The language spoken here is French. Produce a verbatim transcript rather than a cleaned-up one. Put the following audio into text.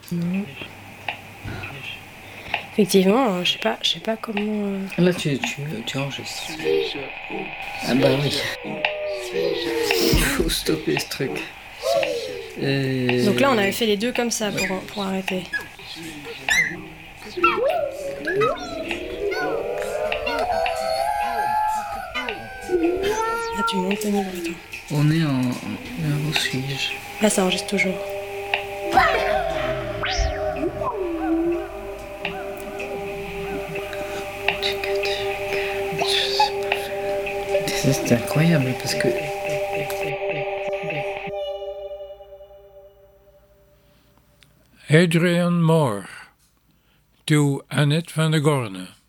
Non. Effectivement, je sais pas, je sais pas comment. Euh... Là, tu, tu, tu enregistres. Ah bah oui. Il faut stopper ce truc. Et... Donc là, on avait fait les deux comme ça pour, pour arrêter. Là, tu montes le niveau. Attends. On est en... Où suis-je? Là, ça enregistre toujours. C'est incroyable parce que... Adrian Moore to Annette van der Gorne.